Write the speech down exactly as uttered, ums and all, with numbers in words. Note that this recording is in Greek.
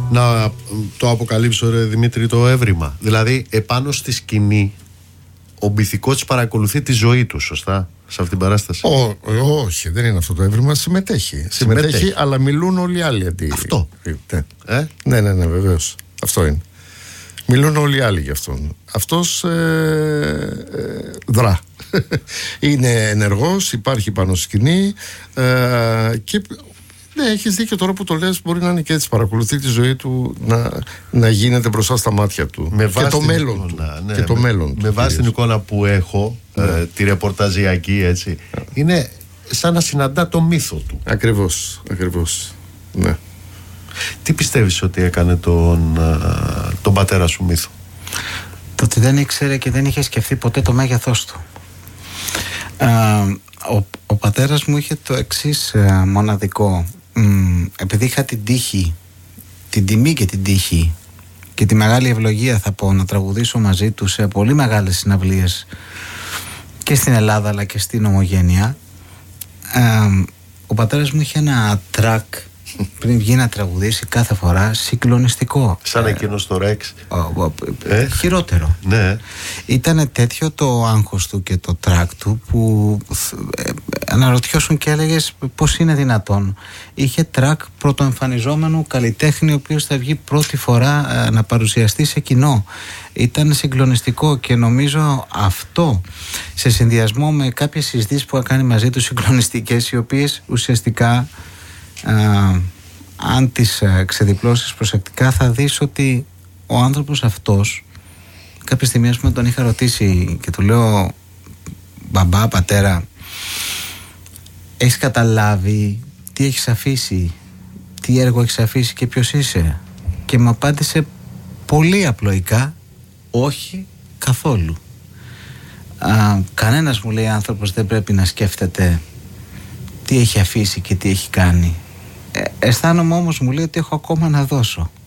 να το αποκαλύψω, ρε Δημήτρη, το έβριμα. Δηλαδή, επάνω στη σκηνή, ο Μπιθικότσης παρακολουθεί τη ζωή του, σωστά, σε αυτήν την παράσταση? Ό, όχι, δεν είναι αυτό το έβριμα. Συμμετέχει. Συμμετέχει, συμμετέχει αλλά μιλούν όλοι οι άλλοι αντί. Αυτό. Ναι, ε? ναι, ναι, ναι, βεβαίως. Αυτό είναι. Μιλούν όλοι οι άλλοι γι' αυτόν. Αυτός ε, ε, δρά. Είναι ενεργός, υπάρχει πάνω στη σκηνή ε, και ναι, έχεις δίκιο τώρα που το λες, μπορεί να είναι και έτσι. Παρακολουθεί τη ζωή του να, να γίνεται μπροστά στα μάτια του. Με και το μέλλον εικόνα, του. Ναι, και το με, μέλλον με του, βάση την εικόνα που έχω, ναι. ε, τη ρεπορταζιακή, έτσι, yeah. είναι σαν να συναντά το μύθο του. Ακριβώς, ακριβώς. Ναι. Τι πιστεύεις ότι έκανε τον, τον πατέρα σου μύθο? Το ότι δεν ήξερε και δεν είχε σκεφτεί ποτέ το μέγεθός του. Α, ο, ο πατέρας μου είχε το εξής α, μοναδικό. Μ, επειδή είχα την τύχη, την τιμή και την τύχη και τη μεγάλη ευλογία, θα πω, να τραγουδήσω μαζί του σε πολύ μεγάλες συναυλίες και στην Ελλάδα αλλά και στην Ομογένεια, α, ο πατέρας μου είχε ένα τρακ πριν βγει να τραγουδήσει κάθε φορά συγκλονιστικό. Σαν εκείνο στο Ρεξ. Ε? Χειρότερο. Ναι. Ήτανε τέτοιο το άγχος του και το τρακ του που ε, αναρωτιώσουν και έλεγες πώς είναι δυνατόν. Είχε τρακ πρωτοεμφανιζόμενου καλλιτέχνη ο οποίος θα βγει πρώτη φορά ε, να παρουσιαστεί σε κοινό. Ήταν συγκλονιστικό και νομίζω αυτό σε συνδυασμό με κάποιες συζητήσεις που έκανε μαζί του συγκλονιστικές, οι οποίες ουσιαστικά Uh, αν τις uh, ξεδιπλώσεις προσεκτικά θα δεις ότι ο άνθρωπος αυτός, κάποια στιγμή ας πούμε τον είχα ρωτήσει και του λέω, μπαμπά, πατέρα, έχεις καταλάβει τι έχεις αφήσει, τι έργο έχεις αφήσει και ποιος είσαι? Και μου απάντησε πολύ απλοϊκά, όχι καθόλου. uh, Κανένας, μου λέει, άνθρωπος δεν πρέπει να σκέφτεται τι έχει αφήσει και τι έχει κάνει. Ε, αισθάνομαι όμως, μου λέει, ότι έχω ακόμα να δώσω.